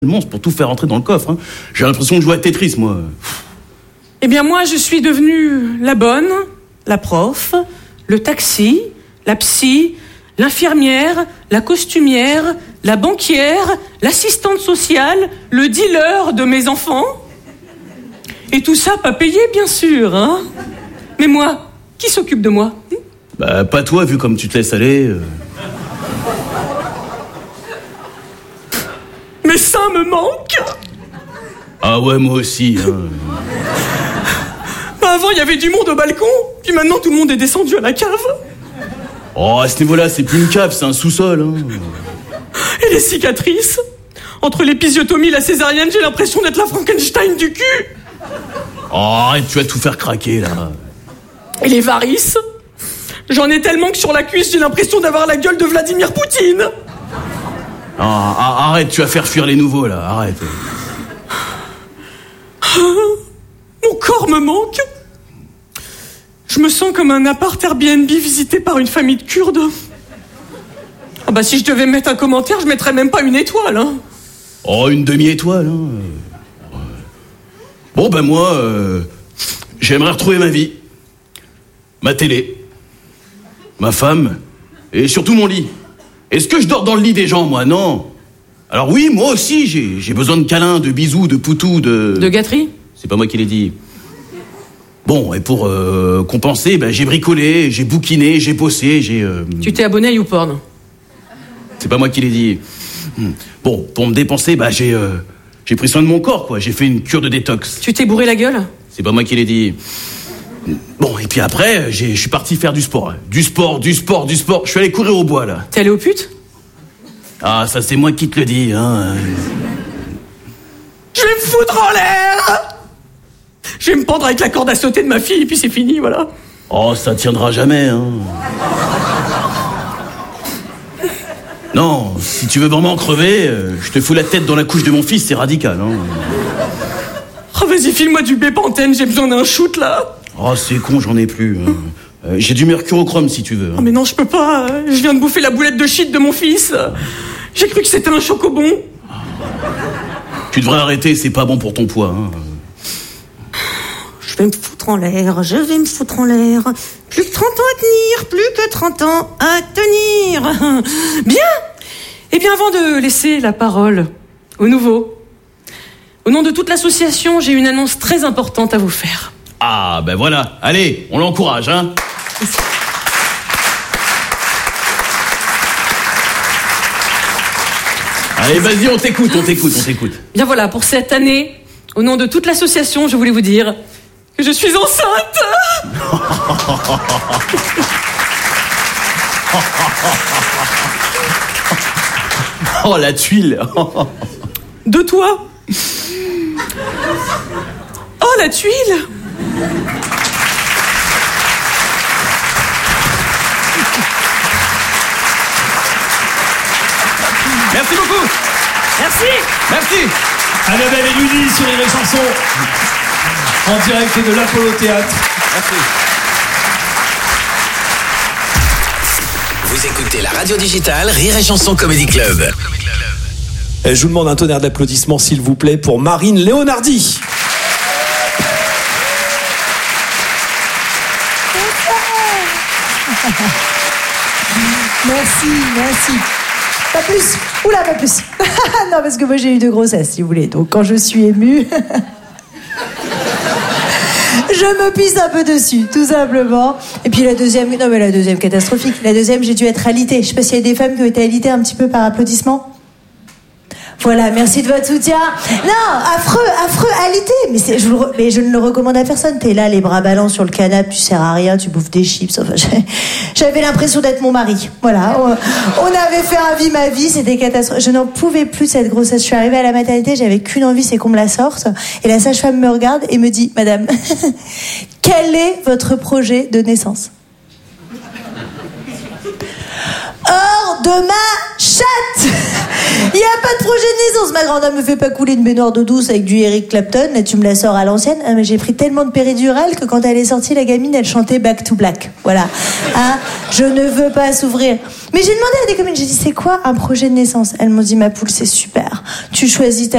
le monstre pour tout faire rentrer dans le coffre. Hein. J'ai l'impression de jouer à Tetris, moi. Eh bien, moi, je suis devenue la bonne, la prof, le taxi, la psy, l'infirmière, la costumière, la banquière, l'assistante sociale, le dealer de mes enfants. Et tout ça pas payé, bien sûr, hein. Mais moi, qui s'occupe de moi? Bah, pas toi, vu comme tu te laisses aller. Mes seins me manquent. Ah ouais, moi aussi. Hein. Bah avant, il y avait du monde au balcon, puis maintenant, tout le monde est descendu à la cave. Oh, à ce niveau-là, c'est plus une cave, c'est un sous-sol. Hein. Et les cicatrices? Entre l'épisiotomie et la césarienne, j'ai l'impression d'être la Frankenstein du cul. Oh, arrête, tu vas tout faire craquer, là. Et les varices? J'en ai tellement que sur la cuisse, j'ai l'impression d'avoir la gueule de Vladimir Poutine. Ah, arrête, tu vas faire fuir les nouveaux, là, arrête. Mon corps me manque. Je me sens comme un appart Airbnb visité par une famille de Kurdes. Ah bah si je devais mettre un commentaire, je mettrais même pas une étoile, hein. Oh, une demi-étoile, hein. Bon, ben moi, j'aimerais retrouver ma vie. Ma télé. Ma femme. Et surtout mon lit. Est-ce que je dors dans le lit des gens, moi? Non. Alors oui, moi aussi, j'ai besoin de câlins, de bisous, de poutous, de... De gâteries? C'est pas moi qui l'ai dit. Bon, et pour compenser, ben, j'ai bricolé, j'ai bouquiné, j'ai bossé, j'ai... Tu t'es abonné à YouPorn? C'est pas moi qui l'ai dit. Bon, pour me dépenser, bah, j'ai pris soin de mon corps, quoi. J'ai fait une cure de détox. Tu t'es bourré la gueule? C'est pas moi qui l'ai dit. Bon, et puis après, je suis parti faire du sport. Du sport. Je suis allé courir au bois, là. T'es allé aux putes? Ah, ça, c'est moi qui te le dis, hein. Je vais me foutre en l'air. Je vais me pendre avec la corde à sauter de ma fille, et puis c'est fini, voilà. Oh, ça tiendra jamais, hein. Non, si tu veux vraiment crever, je te fous la tête dans la couche de mon fils, c'est radical, hein. Oh, vas-y, file-moi du Bépantène, j'ai besoin d'un shoot, là. Oh, c'est con, j'en ai plus. Hein. J'ai du mercurochrome, si tu veux. Hein. Oh, mais non, je peux pas. Je viens de bouffer la boulette de shit de mon fils. J'ai cru que c'était un chocobon. Tu devrais arrêter, c'est pas bon pour ton poids, hein. Je vais me foutre en l'air, je vais me foutre en l'air. Plus que 30 ans à tenir, plus que 30 ans à tenir. Bien. Eh bien, avant de laisser la parole aux nouveaux, au nom de toute l'association, j'ai une annonce très importante à vous faire. Ah, ben voilà. Allez, on l'encourage, hein. Allez, vas-y, on t'écoute. Bien voilà, pour cette année, au nom de toute l'association, je voulais vous dire que je suis enceinte. Oh, la tuile. De toi. Oh, la tuile. Merci beaucoup. Merci. Annabelle et Lully sur les chansons en direct de l'Apollo Théâtre. Merci. Vous écoutez la radio digitale Rire et Chanson Comedy Club. Je vous demande un tonnerre d'applaudissements, s'il vous plaît, pour Marine Léonardi. Merci. Pas plus. Oula, pas plus. Non, parce que moi j'ai eu 2 grossesses, si vous voulez. Donc quand je suis émue, je me pisse un peu dessus, tout simplement. Et puis la deuxième catastrophique. La deuxième, j'ai dû être alitée. Je sais pas s'il y a des femmes qui ont été alitées un petit peu par applaudissement. Voilà, merci de votre soutien. Non, affreux, alité. Mais je ne le recommande à personne. T'es là, les bras ballants sur le canapé, tu sers à rien, tu bouffes des chips. Enfin, j'avais l'impression d'être mon mari. Voilà, on avait fait un vie ma vie, c'était catastrophique. Je n'en pouvais plus de cette grossesse. Je suis arrivée à la maternité, j'avais qu'une envie, c'est qu'on me la sorte. Et la sage-femme me regarde et me dit, Madame, quel est votre projet de naissance? hors de ma chatte. Il n'y a pas de projet de naissance. Ma grand-dame me fait pas couler une baignoire d'eau douce avec du Eric Clapton. Là, tu me la sors à l'ancienne. Ah, mais j'ai pris tellement de péridurale que quand elle est sortie, la gamine, elle chantait Back to Black. Voilà. Hein, je ne veux pas s'ouvrir. Mais j'ai demandé à des communes, j'ai dit, c'est quoi un projet de naissance? Elles m'ont dit, ma poule, c'est super. Tu choisis ta